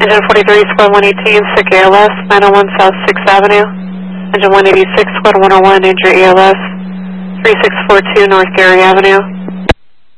Engine 43, squad 118, sick ALS, 901 South 6th Avenue. Engine 186, squad 101, injury ALS, 3642 North Gary Avenue.